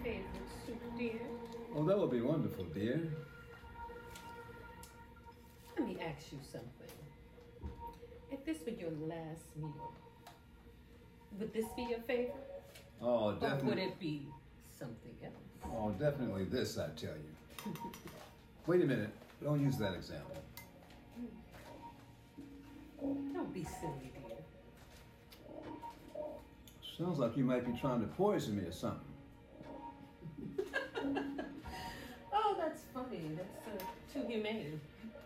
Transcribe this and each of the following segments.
favorite soup, dear? Oh, that would be wonderful, dear. Let me ask you something. If this were your last meal, would this be your favorite? Oh, Or would definitely. it be something else? Oh, definitely this, I tell you. Wait a minute. Don't use that example. Don't be silly, dear. Sounds like you might be trying to poison me or something. Oh, that's funny. That's too humane.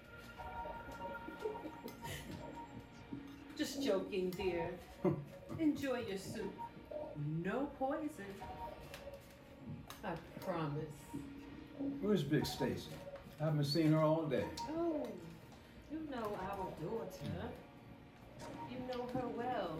Just joking, dear. Enjoy your soup. No poison. I promise. Where's Big Stacy? I haven't seen her all day. Oh, you know our daughter. You know her well.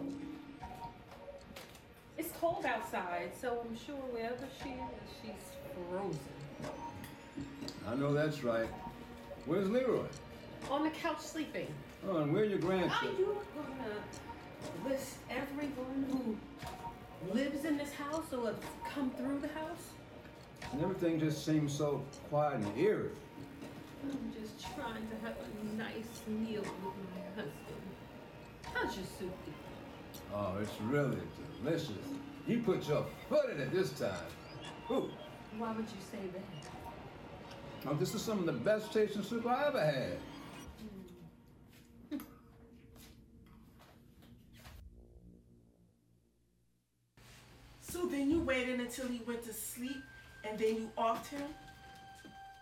It's cold outside, so I'm sure wherever she is, she's frozen. I know that's right. Where's Leroy? On the couch sleeping. Oh, and where are your Are grandchildren? you gonna list everyone who lives in this house or has come through the house? And everything just seems so quiet and eerie. I'm just trying to have a nice meal with my husband. How's your soup, dear? Oh, it's really delicious. You put your foot in it this time. Ooh. Why would you say that? Oh, this is some of the best tasting soup I ever had. So then you waited until he went to sleep and then you offed him?